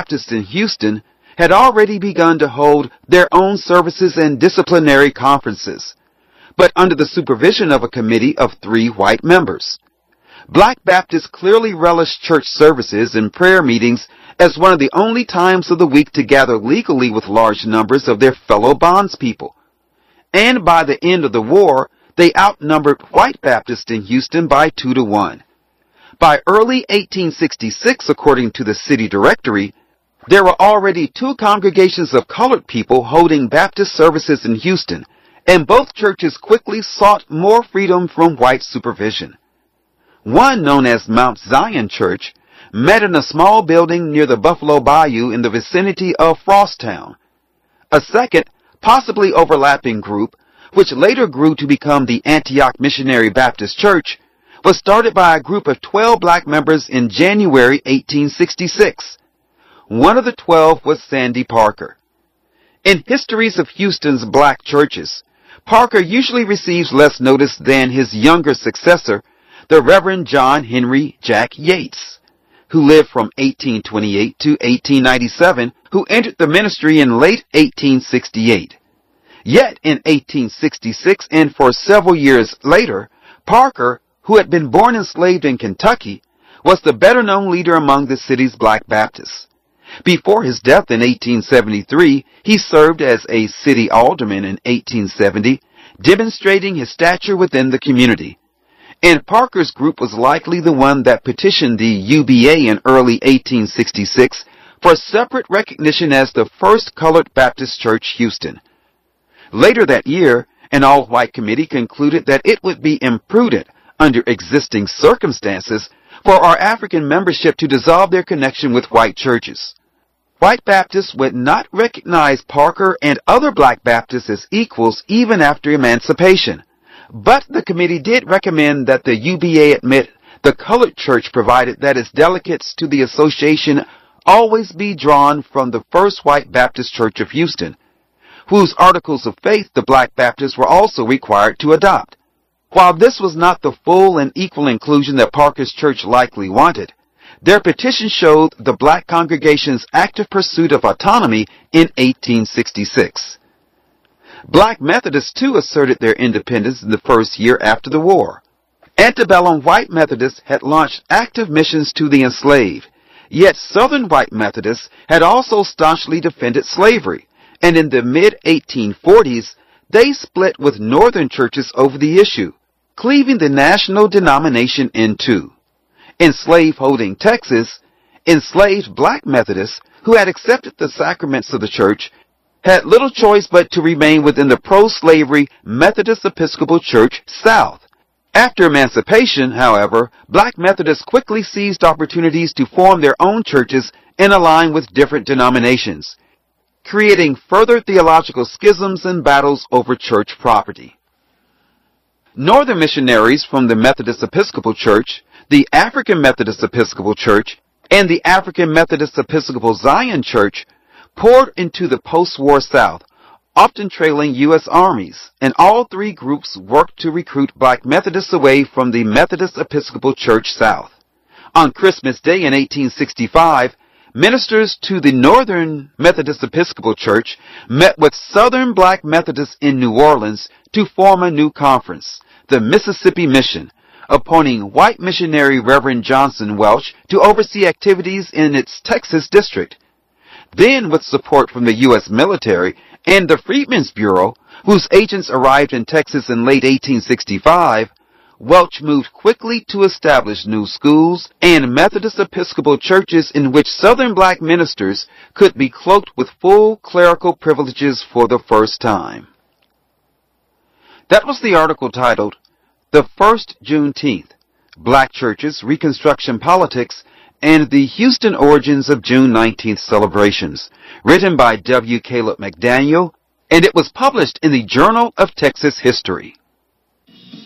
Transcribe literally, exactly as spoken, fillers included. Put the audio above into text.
Baptist in Houston had already begun to hold their own services and disciplinary conferences, but under the supervision of a committee of three white members. Black Baptists clearly relished church services and prayer meetings as one of the only times of the week to gather legally with large numbers of their fellow bondspeople. And by the end of the war, they outnumbered white Baptists in Houston by two to one. By early eighteen sixty-six, according to the city directory, there were already two congregations of colored people holding Baptist services in Houston, and both churches quickly sought more freedom from white supervision. One, known as Mount Zion Church, met in a small building near the Buffalo Bayou in the vicinity of Frosttown. A second, possibly overlapping group, which later grew to become the Antioch Missionary Baptist Church, was started by a group of twelve black members in January eighteen sixty-six. One of the twelve was Sandy Parker. In histories of Houston's black churches, Parker usually receives less notice than his younger successor, the Reverend John Henry Jack Yates, who lived from eighteen twenty-eight to eighteen ninety-seven, who entered the ministry in late eighteen sixty-eight. Yet in eighteen sixty-six and for several years later, Parker, who had been born enslaved in Kentucky, was the better-known leader among the city's black Baptists. Before his death in eighteen seventy-three, he served as a city alderman in eighteen seventy, demonstrating his stature within the community. And Parker's group was likely the one that petitioned the U B A in early eighteen sixty-six for separate recognition as the first colored Baptist Church, Houston. Later that year, an all-white committee concluded that it would be imprudent, under existing circumstances, for our African membership to dissolve their connection with white churches. White Baptists would not recognize Parker and other black Baptists as equals even after emancipation. But the committee did recommend that the U B A admit the colored church, provided that its delegates to the association always be drawn from the First White Baptist Church of Houston, whose articles of faith the black Baptists were also required to adopt. While this was not the full and equal inclusion that Parker's church likely wanted, their petition showed the black congregation's active pursuit of autonomy in eighteen sixty-six. Black Methodists, too, asserted their independence in the first year after the war. Antebellum white Methodists had launched active missions to the enslaved, yet Southern white Methodists had also staunchly defended slavery, and in the mid eighteen forties, they split with Northern churches over the issue, cleaving the national denomination in two. In slave-holding Texas, enslaved black Methodists, who had accepted the sacraments of the church, had little choice but to remain within the pro-slavery Methodist Episcopal Church South. After emancipation, however, black Methodists quickly seized opportunities to form their own churches and align with different denominations, creating further theological schisms and battles over church property. Northern missionaries from the Methodist Episcopal Church, the African Methodist Episcopal Church, and the African Methodist Episcopal Zion Church poured into the post-war South, often trailing U S armies, and all three groups worked to recruit black Methodists away from the Methodist Episcopal Church South. On Christmas Day in eighteen sixty-five, ministers to the Northern Methodist Episcopal Church met with Southern black Methodists in New Orleans to form a new conference, the Mississippi Mission, appointing white missionary Reverend Johnson Welch to oversee activities in its Texas district. Then, with support from the U S military and the Freedmen's Bureau, whose agents arrived in Texas in late eighteen sixty-five, Welch moved quickly to establish new schools and Methodist Episcopal churches in which Southern black ministers could be cloaked with full clerical privileges for the first time. That was the article titled, The First Juneteenth, Black Churches, Reconstruction Politics, and the Houston Origins of June nineteenth Celebrations, written by W. Caleb McDaniel, and it was published in the Journal of Texas History.